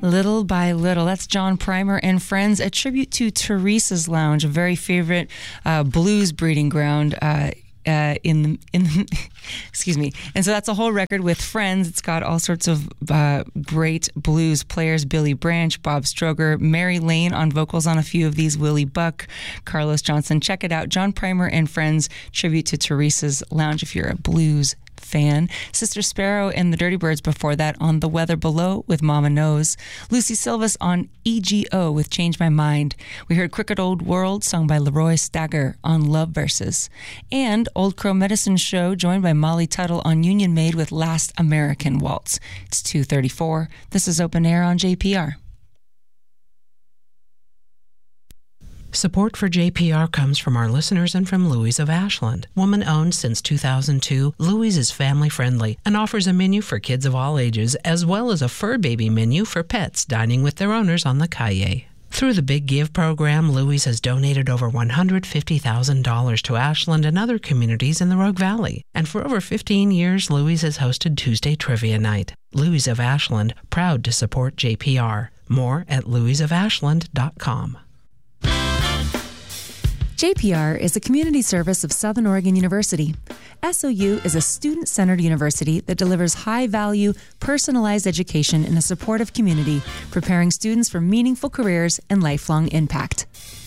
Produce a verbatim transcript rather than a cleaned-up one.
Little by Little. That's John Primer and Friends, a tribute to Teresa's Lounge, a very favorite uh, blues breeding ground uh, uh, in the, in the, excuse me. And so that's a whole record with Friends. It's got all sorts of uh, great blues players, Billy Branch, Bob Stroger, Mary Lane on vocals on a few of these, Willie Buck, Carlos Johnson. Check it out, John Primer and Friends, tribute to Teresa's Lounge if you're a blues fan. Sister Sparrow and the Dirty Birds before that on The Weather Below with Mama Knows. Lucy Silvas on E G O with Change My Mind. We heard Crooked Old World sung by Leroy Stagger on Love Verses. And Old Crow Medicine Show joined by Molly Tuttle on Union Maid with Last American Waltz. It's two thirty-four. This is Open Air on J P R. Support for J P R comes from our listeners and from Louise of Ashland. Woman-owned since two thousand two, Louise is family-friendly and offers a menu for kids of all ages, as well as a fur baby menu for pets dining with their owners on the Calle. Through the Big Give program, Louise has donated over one hundred fifty thousand dollars to Ashland and other communities in the Rogue Valley. And for over fifteen years, Louise has hosted Tuesday Trivia Night. Louise of Ashland, proud to support J P R. More at louise of ashland dot com. J P R is a community service of Southern Oregon University. S O U is a student-centered university that delivers high-value, personalized education in a supportive community, preparing students for meaningful careers and lifelong impact.